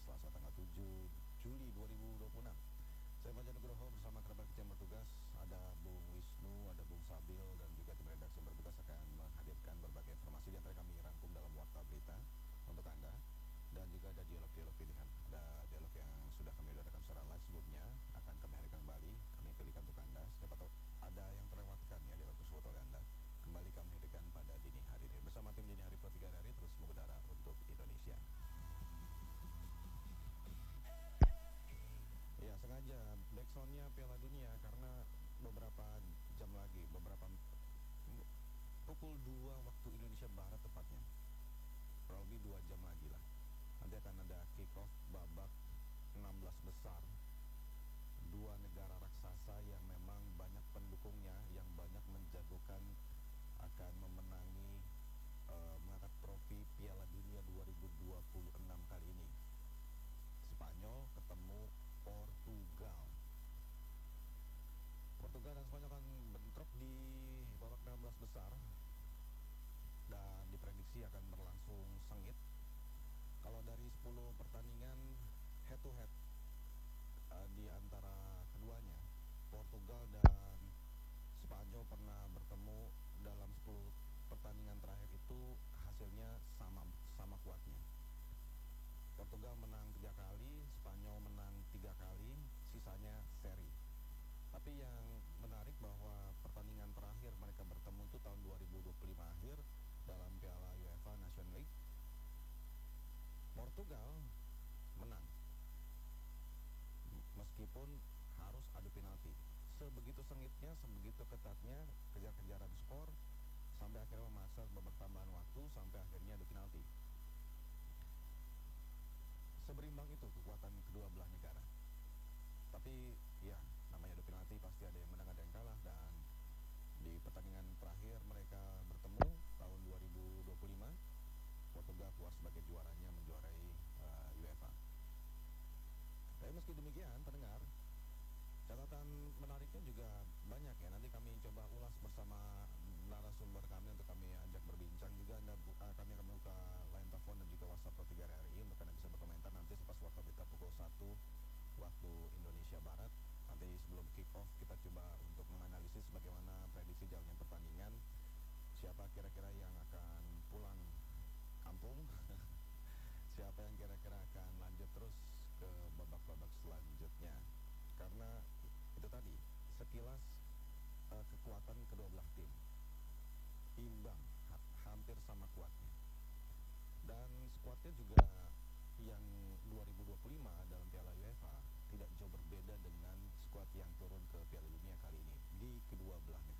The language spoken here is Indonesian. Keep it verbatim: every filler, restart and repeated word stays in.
Selasa tanggal tujuh Juli dua ribu dua puluh enam. Saya Fajar Nugroho bersama kerabat kerja yang bertugas, ada Bung Wisnu, ada Bung Sabil, dan juga tim redaksi yang bertugas akan menghadirkan berbagai informasi di antara kami rangkum dalam Warta Berita untuk Anda. Dan juga ada dialog-dialog pilihan, ada dialog yang sudah kami adakan secara live sebelumnya, akan kami hadirkan kembali, kami pilihkan untuk Anda. Siapa tahu ada yang terlewatkan ya dialog tersebut oleh Anda. Kembali kami hadirkan pada dini hari ini bersama tim dini hari Pro tiga hari terus mengudara untuk Indonesia. Ya, sengaja backsoundnya Piala Dunia karena beberapa jam lagi, beberapa pukul dua waktu Indonesia Barat tepatnya, kurang lebih dua jam lagi lah, nanti akan ada kick off babak enam belas besar dua negara raksasa yang memang banyak pendukungnya, yang banyak menjagokan akan memenangi uh, mengangkat trofi Piala Dunia dua ribu dua puluh enam kali ini. Spanyol ketemu Portugal. Portugal dan Spanyol akan bentrok di babak enam belas besar dan diprediksi akan berlangsung sengit. Kalau dari sepuluh pertandingan head to head uh, di antara keduanya, Portugal dan Spanyol pernah bertemu dalam sepuluh pertandingan terakhir itu hasilnya sama sama kuatnya. Portugal menang tiga kali, Spanyol menang tiga kali, sisanya seri. Tapi yang menarik bahwa pertandingan terakhir mereka bertemu itu tahun dua ribu dua puluh lima akhir dalam Piala UEFA Nations League. Portugal menang, meskipun harus adu penalti. Sebegitu sengitnya, sebegitu ketatnya kejar-kejaran skor sampai akhirnya memaksa babak tambahan waktu sampai akhirnya adu penalti. Seberimbang itu kekuatan kedua belah negara. Tapi ya, namanya adu penalti pasti ada yang menang ada yang kalah, dan di pertandingan terakhir mereka bertemu tahun dua ribu dua puluh lima, Portugal keluar sebagai juaranya, menjuarai uh, UEFA. Tapi meski demikian, pendengar, catatan menariknya juga banyak ya. Nanti kami coba ulas bersama narasumber kami untuk kami ajak berbincang. Juga anda, uh, kami akan membuka line telepon dan juga WhatsApp Pro tiga R I untuk anda bisa berkomentar nanti sepas Warta Berita pukul satu waktu Indonesia Barat. Nanti sebelum kick off kita coba untuk menganalisis bagaimana prediksi jalannya pertandingan, siapa kira-kira yang akan pulang kampung, siapa yang kira-kira akan lanjut terus ke babak-babak selanjutnya. Karena itu tadi, sekilas uh, kekuatan kedua belah tim imbang, ha- hampir sama kuatnya. Dan skuadnya juga yang dua ribu dua puluh lima dalam Piala UEFA tidak jauh berbeda dengan skuad yang turun ke Piala Dunia kali ini di kedua belah